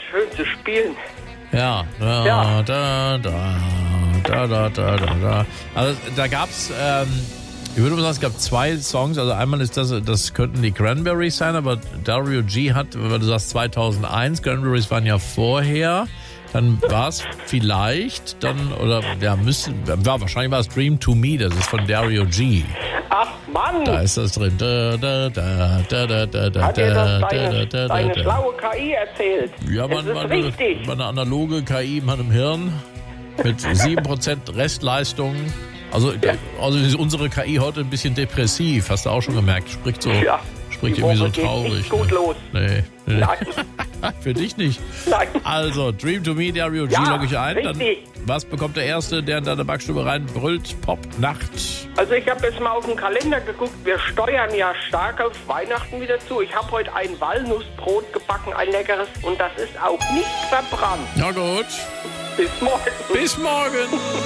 schön zu spielen. Ja. Ja. Da. Also da gab's, ich würde mal sagen, es gab 2 Songs. Also einmal ist das könnten die Cranberries sein, aber Dario G hat, wenn du sagst 2001, Cranberries waren ja vorher. Dann war es vielleicht, wahrscheinlich war es Dream to Me, das ist von Dario G. Ach Mann! Da ist das drin. Hat dir das deine schlaue KI erzählt? Ja, es ist richtig. Eine analoge KI in meinem Hirn mit 7% Restleistung. Also ist unsere KI heute ein bisschen depressiv, hast du auch schon gemerkt. Spricht irgendwie so traurig. Nicht gut los. Nee. Nein. Für dich nicht. Nein. Also, Dream to Me, Dario G, logge ich ein. Dann, was bekommt der Erste, der in deine Backstube reinbrüllt? Pop-Nacht. Also ich habe jetzt mal auf den Kalender geguckt. Wir steuern ja stark auf Weihnachten wieder zu. Ich habe heute ein Walnussbrot gebacken, ein leckeres. Und das ist auch nicht verbrannt. Na gut. Bis morgen. Bis morgen.